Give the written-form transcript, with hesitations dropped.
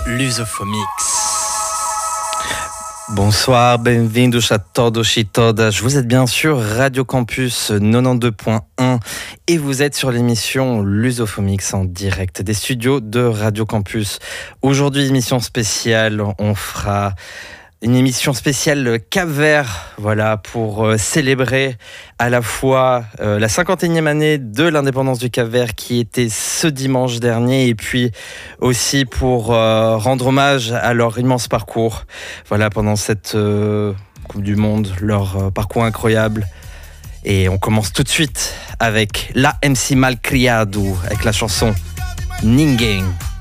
Lusofomix. Bonsoir, bem-vindos a todos e todas. Vous êtes bien sûr Radio Campus 92.1 et vous êtes sur l'émission Lusofomix en direct des studios de Radio Campus. Aujourd'hui, émission spéciale, on fera une émission spéciale Cap-Vert, voilà, pour célébrer à la fois la 51e année de l'indépendance du Cap-Vert qui était ce dimanche dernier et puis aussi pour rendre hommage à leur immense parcours, voilà, pendant cette Coupe du Monde, leur parcours incroyable. Et on commence tout de suite avec la MC Malcriado avec la chanson Ninguém.